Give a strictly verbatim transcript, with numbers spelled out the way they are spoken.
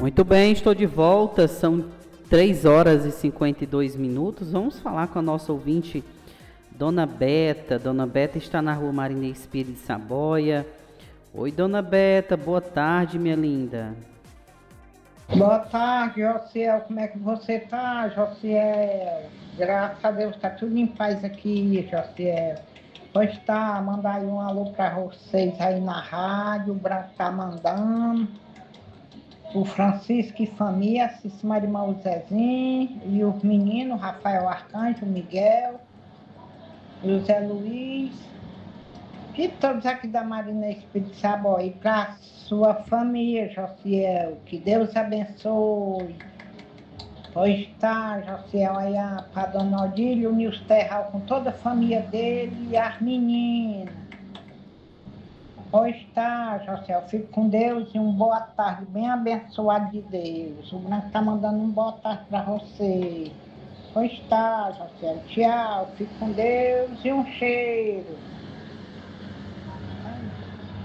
Muito bem, estou de volta, são três horas e cinquenta e dois minutos. Vamos falar com a nossa ouvinte, Dona Beta. Dona Beta está na rua Marinês Pires de Saboia. Oi, Dona Beta, boa tarde, minha linda. Boa tarde, Josiel. Como é que você tá, Josiel? Graças a Deus, tá tudo em paz aqui, Josiel. Pois tá, mandar aí um alô para vocês aí na rádio, o Branco tá mandando. O Francisco e família, Cícero Marimão Zezinho, e os meninos, Rafael Arcanjo, Miguel, José Luiz, e todos aqui da Marina Espírito Saboia, e para sua família, Josiel, que Deus abençoe. Pois tá, Josiel, aí para Dona Odília, o Nilson Terral com toda a família dele e as meninas. Pois tá, Josiel, fique com Deus e uma boa tarde, bem abençoado de Deus. O Branco tá mandando uma boa tarde para você. Pois tá, Josiel, tchau, fique com Deus e um cheiro.